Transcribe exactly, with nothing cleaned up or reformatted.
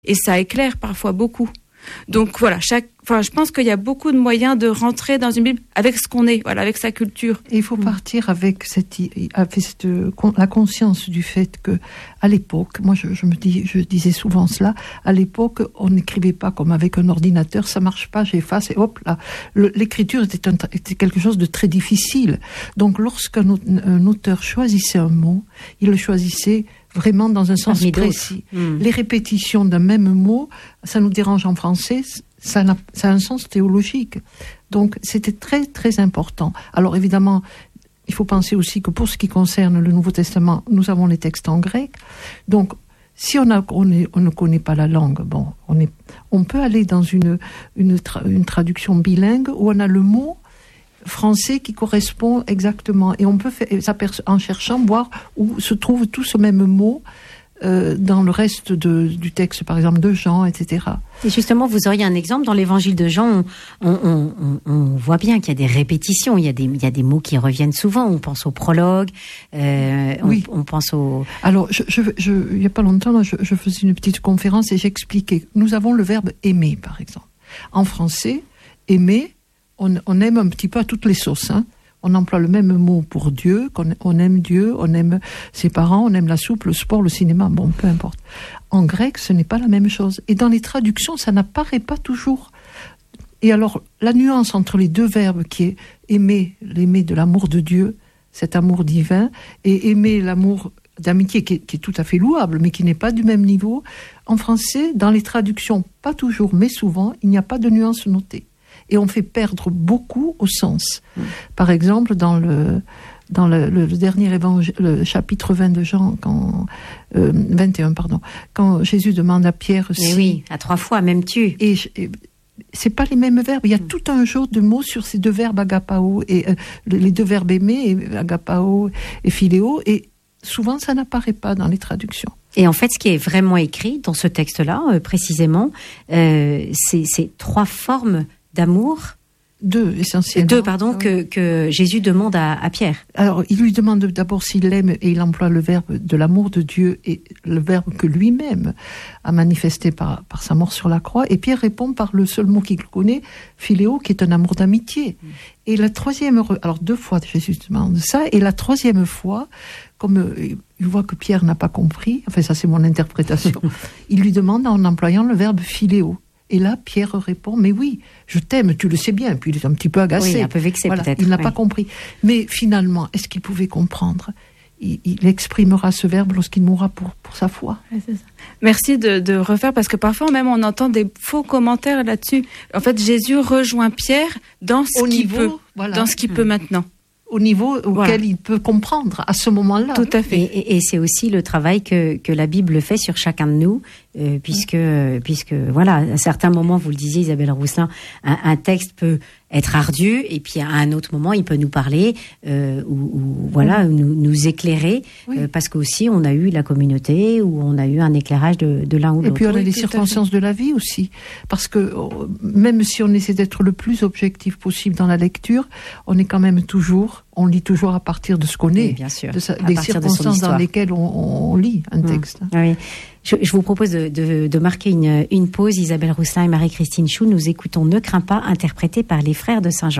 et ça éclaire parfois beaucoup. Donc voilà, chaque, enfin, je pense qu'il y a beaucoup de moyens de rentrer dans une Bible avec ce qu'on est, voilà, avec sa culture. Et il faut partir avec cette, avec cette, la conscience du fait que, à l'époque, moi je, je me dis, je disais souvent cela, à l'époque, on n'écrivait pas comme avec un ordinateur, ça marche pas, j'efface et hop là. Le, l'écriture était, un, était quelque chose de très difficile. Donc lorsqu'un un auteur choisissait un mot, il le choisissait vraiment dans un sens précis. Mmh. Les répétitions d'un même mot, ça nous dérange en français, ça, n'a, ça a un sens théologique. Donc c'était très très important. Alors évidemment, il faut penser aussi que pour ce qui concerne le Nouveau Testament, nous avons les textes en grec. Donc si on, a, on, est, on ne connaît pas la langue, bon, on, est, on peut aller dans une, une, tra, une traduction bilingue où on a le mot français qui correspond exactement, et on peut faire, en cherchant voir où se trouve tout ce même mot euh, dans le reste de, du texte, par exemple de Jean, et cetera. Et justement, vous auriez un exemple dans l'évangile de Jean, on, on, on, on voit bien qu'il y a des répétitions, il y a des, il y a des mots qui reviennent souvent, on pense au prologue, euh, oui. on, on pense au... Alors, je, je, je, il n'y a pas longtemps, je, je faisais une petite conférence et j'expliquais, nous avons le verbe aimer, par exemple. En français, aimer, On, on aime un petit peu à toutes les sauces. Hein. On emploie le même mot pour Dieu, qu'on, on aime Dieu, on aime ses parents, on aime la soupe, le sport, le cinéma, bon, peu importe. En grec, ce n'est pas la même chose. Et dans les traductions, ça n'apparaît pas toujours. Et alors, la nuance entre les deux verbes qui est aimer, l'aimer de l'amour de Dieu, cet amour divin, et aimer l'amour d'amitié qui est, qui est tout à fait louable, mais qui n'est pas du même niveau, en français, dans les traductions, pas toujours, mais souvent, il n'y a pas de nuance notée. Et on fait perdre beaucoup au sens. Mmh. Par exemple, dans le, dans le, le, le dernier évangile, le chapitre vingt de Jean, quand, euh, vingt et un, pardon, quand Jésus demande à Pierre Mais si... oui, à trois fois, même tu. Et, et c'est pas les mêmes verbes. Il y a mmh. tout un jeu de mots sur ces deux verbes agapao, et euh, les deux verbes aimer, agapao et philéo, et souvent ça n'apparaît pas dans les traductions. Et en fait, ce qui est vraiment écrit dans ce texte-là, euh, précisément, euh, c'est, c'est trois formes d'amour, deux essentiellement. Deux, pardon, que, que Jésus demande à, à Pierre. Alors, il lui demande d'abord s'il l'aime, et il emploie le verbe de l'amour de Dieu et le verbe que lui-même a manifesté par, par sa mort sur la croix. Et Pierre répond par le seul mot qu'il connaît, philéo, qui est un amour d'amitié. Mmh. Et la troisième, alors deux fois Jésus demande ça, et la troisième fois, comme il voit que Pierre n'a pas compris, enfin ça c'est mon interprétation, il lui demande en employant le verbe philéo. Et là, Pierre répond, mais oui, je t'aime, tu le sais bien. Puis il est un petit peu agacé. Oui, un peu vexé voilà, peut-être. Il n'a oui. pas compris. Mais finalement, est-ce qu'il pouvait comprendre ? il, il exprimera ce verbe lorsqu'il mourra pour, pour sa foi. Ouais, c'est ça. Merci de, de refaire, parce que parfois même on entend des faux commentaires là-dessus. En fait, Jésus rejoint Pierre dans ce Au qu'il niveau, peut, voilà. dans ce qu'il mmh. peut maintenant. Au niveau auquel voilà. il peut comprendre à ce moment-là. Tout à fait. Et, et, et c'est aussi le travail que, que la Bible fait sur chacun de nous, euh, puisque, mmh. puisque, voilà, à certains moments, vous le disiez, Isabelle Rousselin, un, un texte peut être ardu, et puis à un autre moment, il peut nous parler, euh, ou, ou voilà, mmh. nous, nous éclairer, oui. euh, parce qu'aussi, on a eu la communauté, ou on a eu un éclairage de, de l'un ou et l'autre. Et puis on a oui, les circonstances de la vie aussi, parce que même si on essaie d'être le plus objectif possible dans la lecture, on est quand même toujours, on lit toujours à partir de ce qu'on est, oui, bien sûr, de sa, des circonstances de dans lesquelles on, on lit un texte. Mmh. Oui. Je, je vous propose de, de, de marquer une, une pause. Isabelle Rousselin et Marie-Christine Chou, nous écoutons Ne crains pas, interprété par les frères de Saint-Jean.